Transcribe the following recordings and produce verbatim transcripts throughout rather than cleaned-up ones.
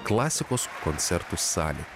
Klasikos koncertų salė.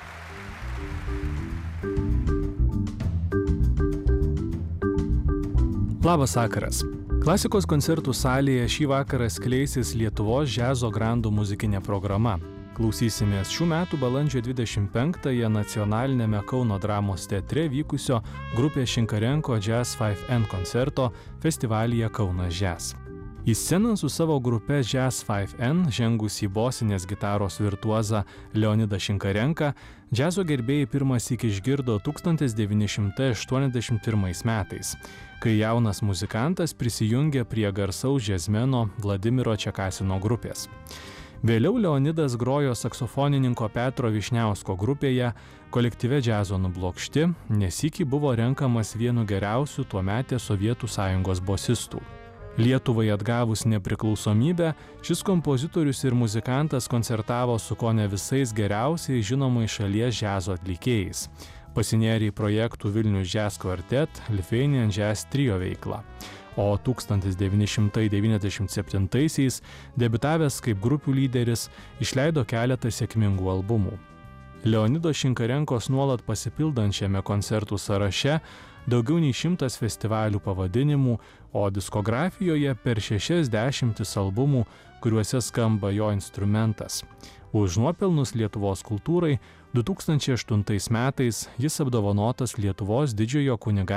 Labas vakaras. Klasikos koncertų salėje šį vakarą skleisis Lietuvos džiazo grandų muzikinė programa. Klausysimės šių metų balandžio dvidešimt penktąją nacionaliniame Kauno dramos teatre vykusio grupės Šinkarenko Jazz five N koncerto festivalyje Kaunas Jazz. Į sceną su savo grupe Jazz five N žengusį bosinės gitaros virtuozą Leonidą Šinkarenką džiazo gerbėjai pirmąsyk išgirdo tūkstantis devyni šimtai aštuoniasdešimt pirmais metais, kai jaunas muzikantas prisijungė prie garsaus džiazmeno Vladimiro Čekasino grupės. Vėliau Leonidas grojo saksofonininko Petro Vyšniausko grupėje, kolektyve Džiazo nublokšti, nesykį buvo renkamas vienu geriausių tuometės Sovietų Sąjungos bosistų. Lietuvai atgavus nepriklausomybę, šis kompozitorius ir muzikantas koncertavo su kone visais geriausiai žinomais šalies džiazo atlikėjais. Pasinėrė į projektų Vilnius Jazz Quartet, Lithuanian Jazz Trio veiklą. O tūkstantis devyni šimtai devyniasdešimt septintaisiais, debiutavęs kaip grupių lyderis, išleido keletą sėkmingų albumų. Leonido Šinkarenkos nuolat pasipildančiame koncertų sąraše daugiau nei šimtas festivalių pavadinimų, o diskografijoje per šešias dešimtis albumų, kuriuose skamba jo instrumentas. Už nuopelnus Lietuvos kultūrai du tūkstančiai aštuntais metais jis apdovanotas Lietuvos didžiojo kunigaikščio